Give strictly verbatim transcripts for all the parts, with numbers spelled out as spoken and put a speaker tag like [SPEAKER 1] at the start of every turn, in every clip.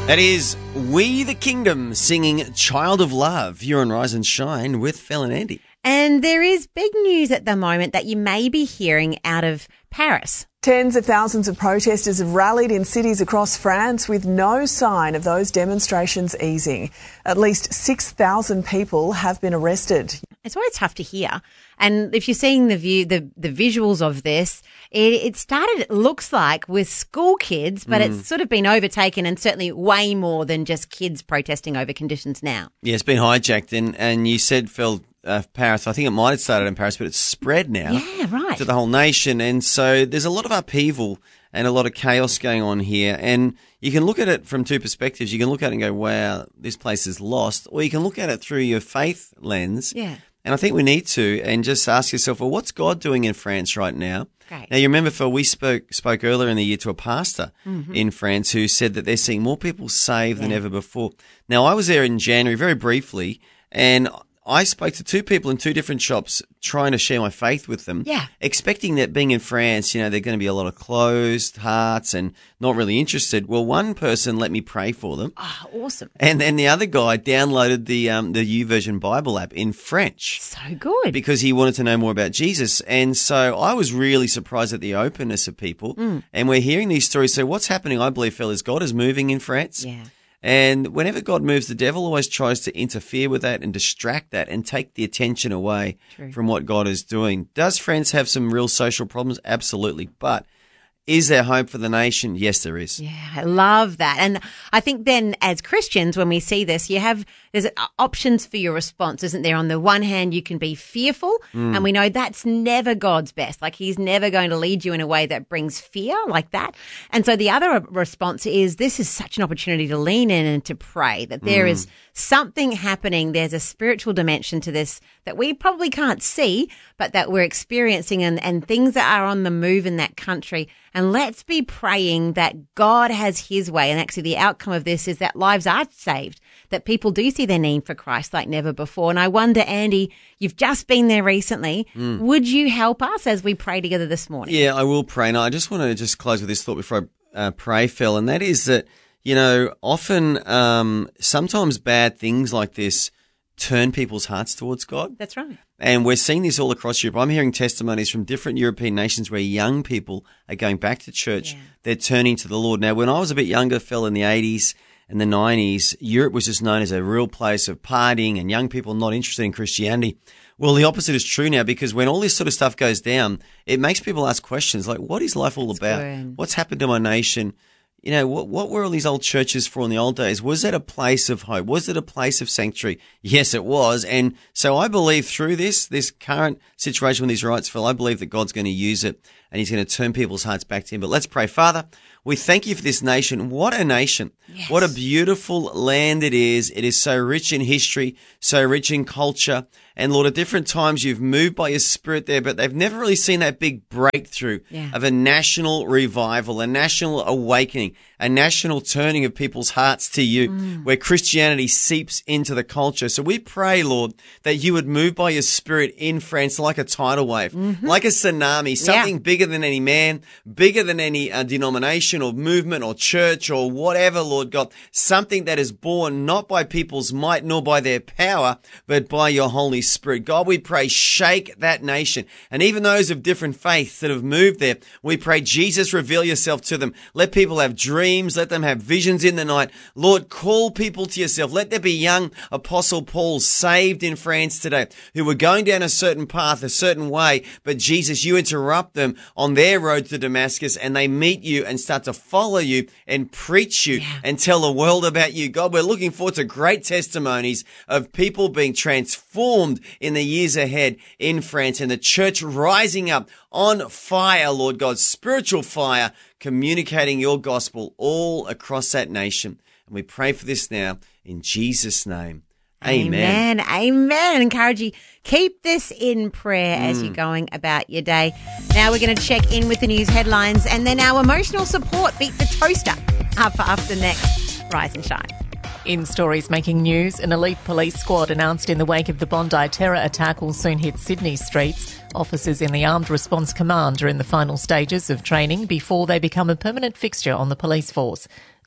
[SPEAKER 1] That is We the Kingdom singing Child of Love. You're on Rise and Shine with Phil and Andy.
[SPEAKER 2] And there is big news at the moment that you may be hearing out of Paris.
[SPEAKER 3] Tens of thousands of protesters have rallied in cities across France with no sign of those demonstrations easing. At least six thousand people have been arrested.
[SPEAKER 2] It's always tough to hear. And if you're seeing the view, the, the visuals of this, it, it started, it looks like, with school kids, but mm. it's sort of been overtaken and certainly way more than just kids protesting over conditions now.
[SPEAKER 1] Yeah, it's been hijacked. And, and you said, Phil, uh, Paris, I think it might have started in Paris, but it's spread now
[SPEAKER 2] yeah, right.
[SPEAKER 1] to the whole nation. And so there's a lot of upheaval and a lot of chaos going on here. And you can look at it from two perspectives. You can look at it and go, wow, this place is lost. Or you can look at it through your faith lens.
[SPEAKER 2] Yeah.
[SPEAKER 1] And I think we need to, and just ask yourself, well, what's God doing in France right now?
[SPEAKER 2] Great.
[SPEAKER 1] Now, you remember, Phil, we spoke spoke earlier in the year to a pastor mm-hmm. in France who said that they're seeing more people saved yeah. than ever before. Now, I was there in January very briefly, and I spoke to two people in two different shops trying to share my faith with them,
[SPEAKER 2] yeah.
[SPEAKER 1] expecting that being in France, you know, there're going to be a lot of closed hearts and not really interested. Well, one person let me pray for them.
[SPEAKER 2] Oh, awesome.
[SPEAKER 1] And then the other guy downloaded the um, the YouVersion Bible app in French.
[SPEAKER 2] So good.
[SPEAKER 1] Because he wanted to know more about Jesus. And so I was really surprised at the openness of people.
[SPEAKER 2] Mm.
[SPEAKER 1] And we're hearing these stories. So what's happening, I believe, Phil, is God is moving in France.
[SPEAKER 2] Yeah.
[SPEAKER 1] And whenever God moves, the devil always tries to interfere with that and distract that and take the attention away
[SPEAKER 2] True.
[SPEAKER 1] from what God is doing. Does France have some real social problems? Absolutely. But is there hope for the nation? Yes, there is.
[SPEAKER 2] Yeah, I love that. And I think then as Christians, when we see this, you have, there's options for your response, isn't there? On the one hand, you can be fearful, mm. and we know that's never God's best. Like, he's never going to lead you in a way that brings fear like that. And so the other response is, this is such an opportunity to lean in and to pray, that there mm. is something happening. There's a spiritual dimension to this that we probably can't see, but that we're experiencing, and, and things that are on the move in that country. And let's be praying that God has his way. And actually the outcome of this is that lives are saved, that people do see their need for Christ like never before. And I wonder, Andy, you've just been there recently. Mm. Would you help us as we pray together this morning?
[SPEAKER 1] Yeah, I will pray. And I just want to just close with this thought before I uh, pray, Phil. And that is that, you know, often, um, sometimes bad things like this turn people's hearts towards God.
[SPEAKER 2] That's right.
[SPEAKER 1] And we're seeing this all across Europe. I'm hearing testimonies from different European nations where young people are going back to church.
[SPEAKER 2] Yeah.
[SPEAKER 1] They're turning to the Lord. Now, when I was a bit younger, Phil, in the eighties and the nineties, Europe was just known as a real place of partying and young people not interested in Christianity. Well, the opposite is true now, because when all this sort of stuff goes down, it makes people ask questions like, what is life all That's about?
[SPEAKER 2] Good.
[SPEAKER 1] What's happened to my nation? You know, what what were all these old churches for in the old days? Was that a place of hope? Was it a place of sanctuary? Yes, it was. And so I believe through this, this current situation with these rights, Phil, I believe that God's going to use it and he's going to turn people's hearts back to him. But let's pray. Father, we thank you for this nation. What a nation.
[SPEAKER 2] Yes.
[SPEAKER 1] What a beautiful land it is. It is so rich in history, so rich in culture. And Lord, at different times you've moved by your Spirit there, but they've never really seen that big breakthrough
[SPEAKER 2] yeah.
[SPEAKER 1] of a national revival, a national awakening, a national turning of people's hearts to you, mm. where Christianity seeps into the culture. So we pray, Lord, that you would move by your Spirit in France like a tidal wave,
[SPEAKER 2] mm-hmm.
[SPEAKER 1] like a tsunami, something
[SPEAKER 2] yeah.
[SPEAKER 1] bigger than any man, bigger than any uh, denomination or movement or church or whatever, Lord God, something that is born not by people's might nor by their power, but by your Holy Spirit. God, we pray, shake that nation. And even those of different faiths that have moved there, we pray, Jesus, reveal yourself to them. Let people have dreams. Let them have visions in the night. Lord, call people to yourself. Let there be young Apostle Pauls saved in France today who were going down a certain path, a certain way. But Jesus, you interrupt them on their road to Damascus and they meet you and start to follow you and preach you
[SPEAKER 2] yeah.
[SPEAKER 1] and tell the world about you. God, we're looking forward to great testimonies of people being transformed in the years ahead in France and the church rising up on fire, Lord God, spiritual fire, communicating your gospel all across that nation. And we pray for this now in Jesus' name. Amen.
[SPEAKER 2] Amen. Amen. Encourage you, keep this in prayer mm. as you're going about your day. Now we're going to check in with the news headlines and then our emotional support, Beat the Toaster, up after next Rise and Shine.
[SPEAKER 4] In stories making news, an elite police squad announced in the wake of the Bondi terror attack will soon hit Sydney streets. Officers in the Armed Response Command are in the final stages of training before they become a permanent fixture on the police force.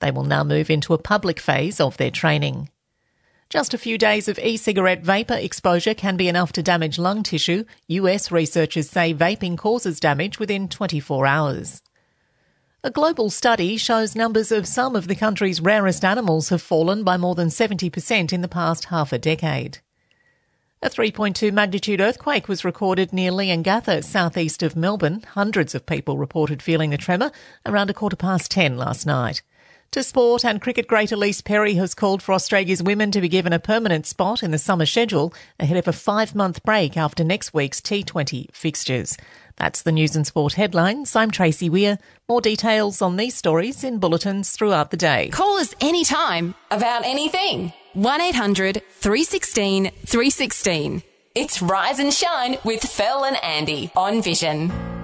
[SPEAKER 4] They will now move into a public phase of their training. Just a few days of e-cigarette vapour exposure can be enough to damage lung tissue. U S researchers say vaping causes damage within twenty-four hours. A global study shows numbers of some of the country's rarest animals have fallen by more than seventy percent in the past half a decade. A three point two magnitude earthquake was recorded near Leongatha, southeast of Melbourne. Hundreds of people reported feeling the tremor around a quarter past ten last night. To sport, and cricket great Elise Perry has called for Australia's women to be given a permanent spot in the summer schedule ahead of a five-month break after next week's T twenty fixtures. That's the News and Sport headlines. I'm Tracy Weir. More details on these stories in bulletins throughout the day.
[SPEAKER 5] Call us anytime about anything. one eight hundred three one six three one six. It's Rise and Shine with Phil and Andy on Vision.